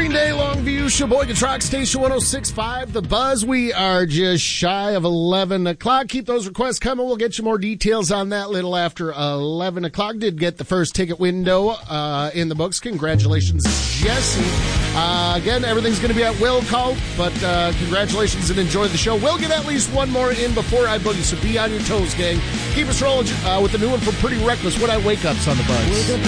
Green Day, Longview, Sheboygan Rock Station 106.5, The Buzz. We are just shy of 11 o'clock. Keep those requests coming. We'll get you more details on that little after 11 o'clock. Did get the first ticket window in the books. Congratulations, Jesse. Again, everything's going to be at will call, but congratulations and enjoy the show. We'll get at least one more in before I boogie, so be on your toes, gang. Keep us rolling with the new one from Pretty Reckless. What I Wake Up's on The Buzz.